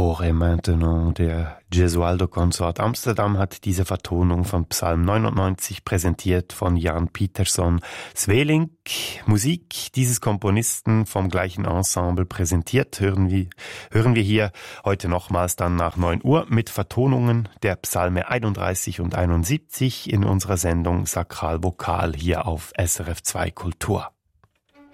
Ore maintenant. Der Gesualdo Consort Amsterdam hat diese Vertonung von Psalm 99 präsentiert von Jan Pietersson Sweelinck. Musik dieses Komponisten vom gleichen Ensemble präsentiert, hören wir hier heute nochmals dann nach 9 Uhr mit Vertonungen der Psalme 31 und 71 in unserer Sendung Sakral Vokal hier auf SRF 2 Kultur.